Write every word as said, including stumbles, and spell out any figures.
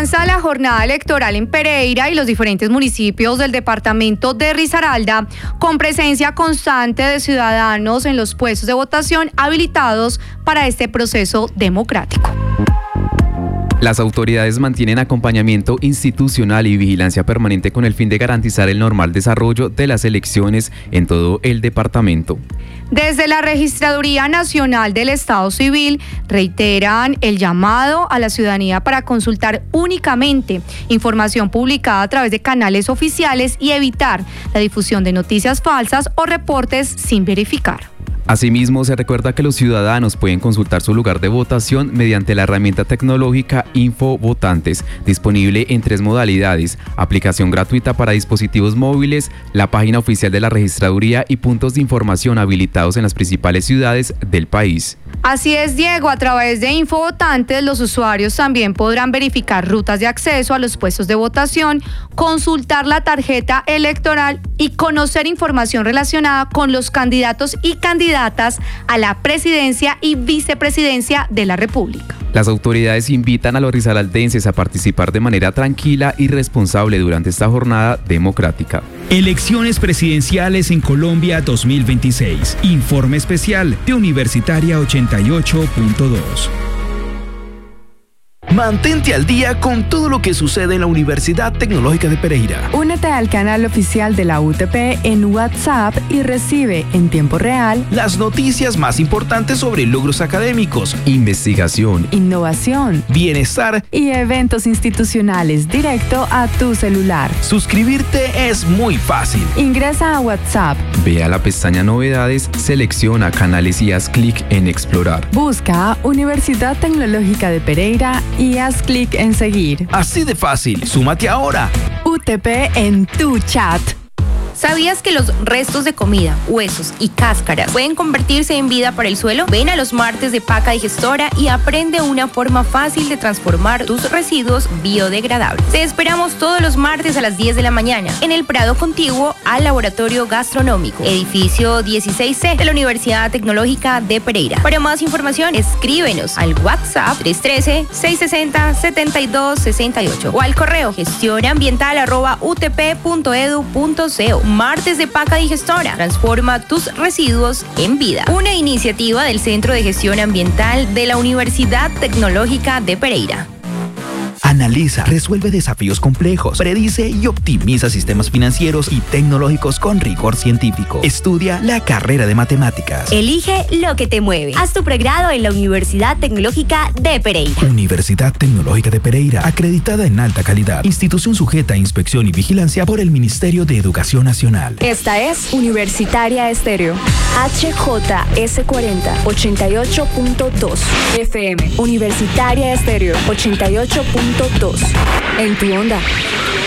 Avanza la jornada electoral en Pereira y los diferentes municipios del departamento de Risaralda, con presencia constante de ciudadanos en los puestos de votación habilitados para este proceso democrático. Las autoridades mantienen acompañamiento institucional y vigilancia permanente con el fin de garantizar el normal desarrollo de las elecciones en todo el departamento. Desde la Registraduría Nacional del Estado Civil reiteran el llamado a la ciudadanía para consultar únicamente información publicada a través de canales oficiales y evitar la difusión de noticias falsas o reportes sin verificar. Asimismo, se recuerda que los ciudadanos pueden consultar su lugar de votación mediante la herramienta tecnológica Infovotantes, disponible en tres modalidades: aplicación gratuita para dispositivos móviles, la página oficial de la registraduría y puntos de información habilitados en las principales ciudades del país. Así es, Diego, a través de Infovotantes los usuarios también podrán verificar rutas de acceso a los puestos de votación, consultar la tarjeta electoral y conocer información relacionada con los candidatos y candidatas a la presidencia y vicepresidencia de la República. Las autoridades invitan a los risaraldenses a participar de manera tranquila y responsable durante esta jornada democrática. Elecciones presidenciales en Colombia dos mil veintiséis. Informe especial de Universitaria ochenta y ocho punto dos. Mantente al día con todo lo que sucede en la Universidad Tecnológica de Pereira. Únete al canal oficial de la U T P en WhatsApp y recibe en tiempo real las noticias más importantes sobre logros académicos, investigación, innovación, bienestar y eventos institucionales directo a tu celular. Suscribirte es muy fácil. Ingresa a WhatsApp, ve a la pestaña Novedades, selecciona canales y haz clic en Explorar. Busca Universidad Tecnológica de Pereira y haz clic en seguir. Así de fácil, súmate ahora. U T P en tu chat. ¿Sabías que los restos de comida, huesos y cáscaras pueden convertirse en vida para el suelo? Ven a los martes de Paca Digestora y aprende una forma fácil de transformar tus residuos biodegradables. Te esperamos todos los martes a las diez de la mañana en el Prado contiguo al Laboratorio Gastronómico, edificio dieciséis C de la Universidad Tecnológica de Pereira. Para más información, escríbenos al WhatsApp tres uno tres, seis seis cero, siete dos seis ocho o al correo gestionambiental arroba u t p punto edu punto co. Martes de Paca Digestora. Transforma tus residuos en vida. Una iniciativa del Centro de Gestión Ambiental de la Universidad Tecnológica de Pereira. Analiza, resuelve desafíos complejos, predice y optimiza sistemas financieros y tecnológicos con rigor científico. Estudia la carrera de matemáticas. Elige lo que te mueve. Haz tu pregrado en la Universidad Tecnológica de Pereira. Universidad Tecnológica de Pereira, acreditada en alta calidad. Institución sujeta a inspección y vigilancia por el Ministerio de Educación Nacional. Esta es Universitaria Estéreo. H J S cuarenta, ochenta y ocho punto dos F M. Universitaria Estéreo, ochenta y ocho punto dos. En tu onda.